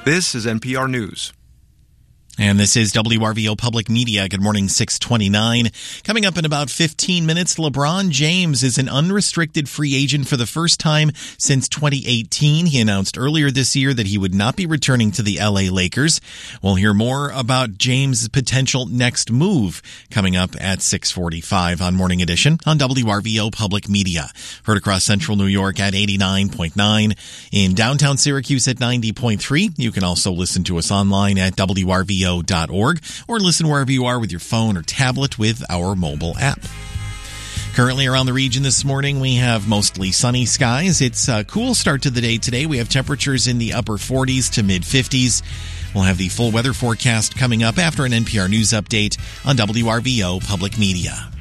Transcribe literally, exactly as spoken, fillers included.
This is N P R News. And this is W R V O Public Media. Good morning, six twenty-nine. Coming up in about fifteen minutes, LeBron James is an unrestricted free agent for the first time since twenty eighteen. He announced earlier this year that he would not be returning to the L A Lakers. We'll hear more about James' potential next move coming up at six forty-five on Morning Edition on W R V O Public Media. Heard across central New York at eighty-nine point nine, in downtown Syracuse at ninety point three. You can also listen to us online at W R V O dot org or listen wherever you are with your phone or tablet with our mobile app. Currently around the region this morning, we have mostly sunny skies. It's a cool start to the day today. We have temperatures in the upper forties to mid fifties. We'll have the full weather forecast coming up after an N P R News update on W R V O Public Media.